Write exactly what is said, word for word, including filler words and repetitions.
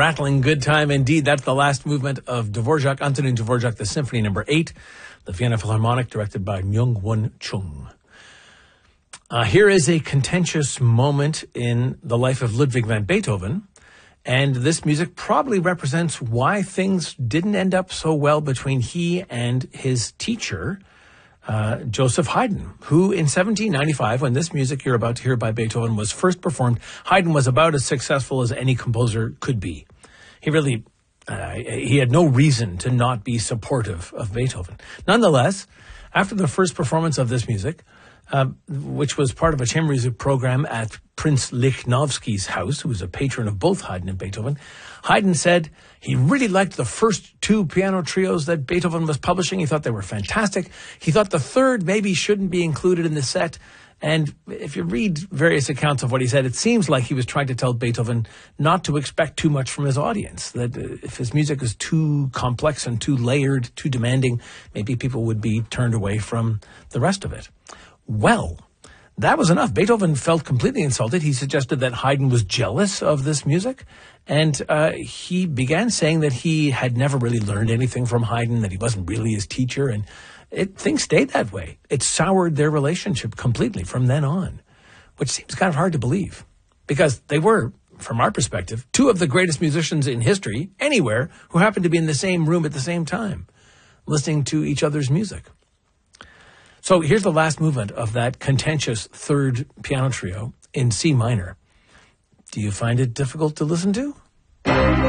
rattling good time indeed. That's the last movement of Dvorak, Antonin Dvorak, the Symphony Number Eight, the Vienna Philharmonic, directed by Myung-Whun Chung. Uh, here is a contentious moment in the life of Ludwig van Beethoven, and this music probably represents why things didn't end up so well between he and his teacher, uh, Joseph Haydn, who in seventeen ninety-five, when this music you're about to hear by Beethoven was first performed, Haydn was about as successful as any composer could be. He really, uh, he had no reason to not be supportive of Beethoven. Nonetheless, after the first performance of this music, Uh, which was part of a chamber music program at Prince Lichnowsky's house, who was a patron of both Haydn and Beethoven. Haydn said he really liked the first two piano trios that Beethoven was publishing. He thought they were fantastic. He thought the third maybe shouldn't be included in the set. And if you read various accounts of what he said, it seems like he was trying to tell Beethoven not to expect too much from his audience, that if his music is too complex and too layered, too demanding, maybe people would be turned away from the rest of it. Well, that was enough. Beethoven felt completely insulted. He suggested that Haydn was jealous of this music, and uh, he began saying that he had never really learned anything from Haydn, that he wasn't really his teacher, and it, things stayed that way. It soured their relationship completely from then on, which seems kind of hard to believe, because they were, from our perspective, two of the greatest musicians in history, anywhere, who happened to be in the same room at the same time, listening to each other's music. So here's the last movement of that contentious third piano trio in C minor. Do you find it difficult to listen to?